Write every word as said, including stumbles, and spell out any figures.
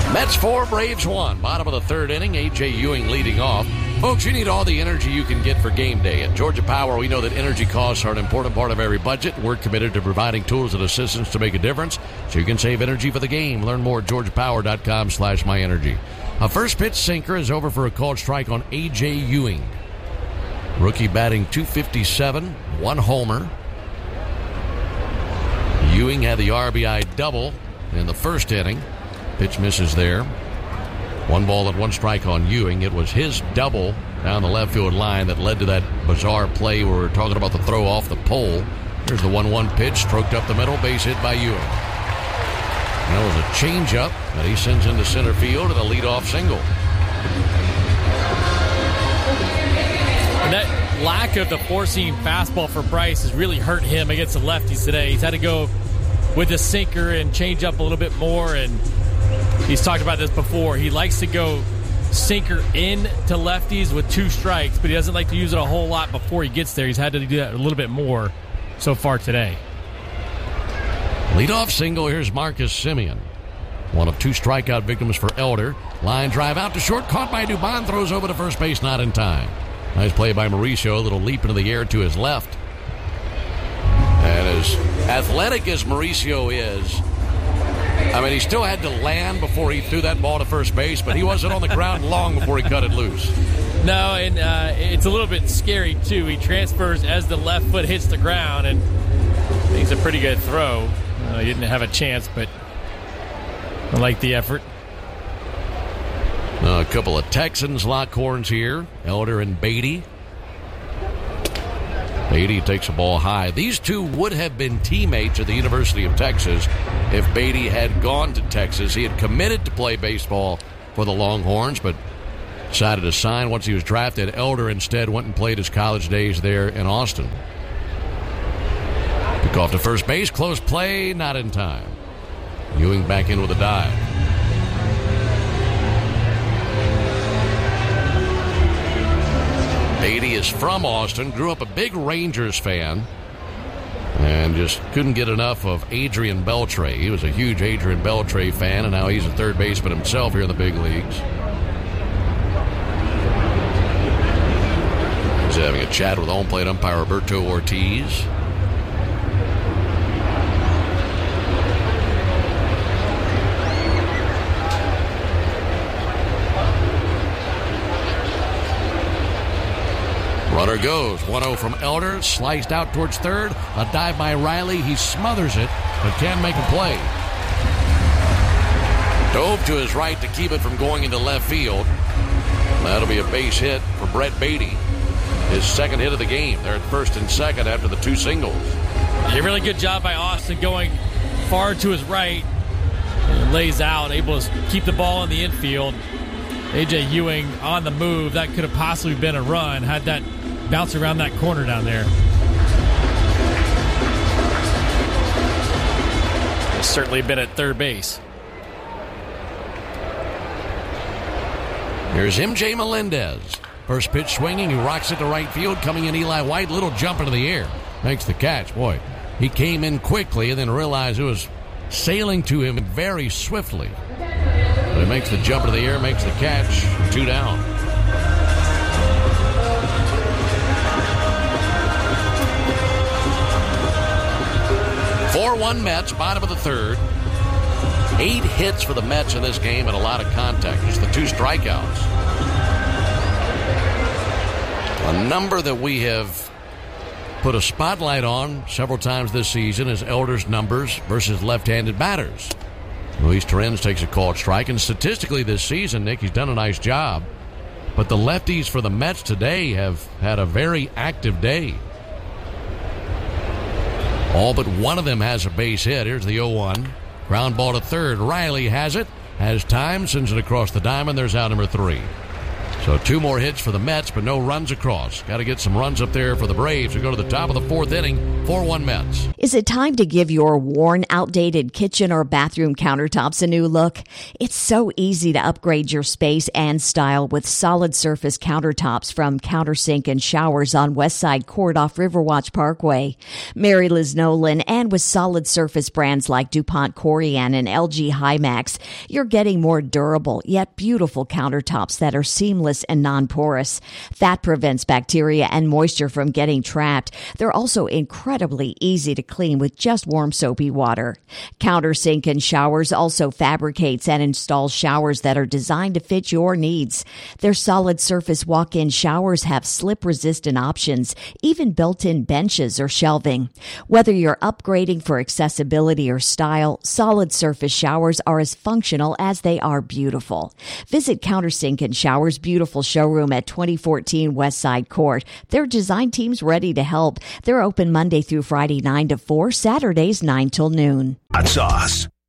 Mets four, Braves one. Bottom of the third inning, A J Ewing leading off. Folks, you need all the energy you can get for game day. At Georgia Power, we know that energy costs are an important part of every budget. We're committed to providing tools and assistance to make a difference so you can save energy for the game. Learn more at georgia power dot com slash my energy. A first pitch sinker is over for a called strike on A J Ewing. Rookie batting two fifty-seven, one homer. Ewing had the R B I double in the first inning. Pitch misses there. One ball and one strike on Ewing. It was his double down the left field line that led to that bizarre play where we're talking about the throw off the pole. Here's the one one pitch, stroked up the middle, base hit by Ewing. And that was a changeup that he sends into center field and a leadoff single. And that lack of the four-seam fastball for Bryce has really hurt him against the lefties today. He's had to go with the sinker and change up a little bit more, and he's talked about this before. He likes to go sinker in to lefties with two strikes, but he doesn't like to use it a whole lot before he gets there. He's had to do that a little bit more so far today. Leadoff single. Here's Marcus Semien. One of two strikeout victims for Elder. Line drive out to short. Caught by Dubon. Throws over to first base. Not in time. Nice play by Mauricio. A little leap into the air to his left. And as athletic as Mauricio is, I mean, he still had to land before he threw that ball to first base, but he wasn't on the ground long before he cut it loose. No, and uh, it's a little bit scary, too. He transfers as the left foot hits the ground, and it's a pretty good throw. Uh, he didn't have a chance, but I like the effort. Uh, a couple of Texans lock horns here. Elder and Beatty. Beatty takes a ball high. These two would have been teammates at the University of Texas if Beatty had gone to Texas. He had committed to play baseball for the Longhorns, but decided to sign once he was drafted. Elder instead went and played his college days there in Austin. Pick off to first base. Close play. Not in time. Ewing back in with a dive. Beatty is from Austin, grew up a big Rangers fan, and just couldn't get enough of Adrian Beltre. He was a huge Adrian Beltre fan, and now he's a third baseman himself here in the big leagues. He's having a chat with home plate umpire Roberto Ortiz. Runner goes. one oh from Elder. Sliced out towards third. A dive by Riley. He smothers it, but can't make a play. Dove to his right to keep it from going into left field. That'll be a base hit for Brett Beatty. His second hit of the game. They're at first and second after the two singles. A really good job by Austin going far to his right. And lays out, able to keep the ball in the infield. A J Ewing on the move. That could have possibly been a run had that bounce around that corner down there. It's certainly been at third base. Here's M J Melendez. First pitch swinging. He rocks it to right field. Coming in Eli White. Little jump into the air. Makes the catch. Boy, he came in quickly and then realized it was sailing to him very swiftly. But it makes the jump into the air, makes the catch. Two down. four one Mets, bottom of the third. Eight hits for the Mets in this game and a lot of contact. Just the two strikeouts. A number that we have put a spotlight on several times this season is Elder's numbers versus left-handed batters. Luis Torrens takes a called strike, and statistically this season, Nick, he's done a nice job. But the lefties for the Mets today have had a very active day. All but one of them has a base hit. Here's the oh one. Ground ball to third. Riley has it. Has time. Sends it across the diamond. There's out number three. So So two more hits for the Mets, but no runs across. Got to get some runs up there for the Braves. We go to the top of the fourth inning, four one Mets. Is it time to give your worn, outdated kitchen or bathroom countertops a new look? It's so easy to upgrade your space and style with solid surface countertops from Countersink and Showers on Westside Court off Riverwatch Parkway. Mary Liz Nolan, and with solid surface brands like DuPont Corian and L G Hymax, you're getting more durable yet beautiful countertops that are seamless and non-porous. That prevents bacteria and moisture from getting trapped. They're also incredibly easy to clean with just warm soapy water. Countersink and Showers also fabricates and installs showers that are designed to fit your needs. Their solid surface walk-in showers have slip-resistant options, even built-in benches or shelving. Whether you're upgrading for accessibility or style, solid surface showers are as functional as they are beautiful. Visit Countersink and Showers' beautiful showroom at twenty fourteen Westside Court. Their design team's ready to help. They're open Monday through Friday nine to four, Saturdays nine till noon. Hot sauce.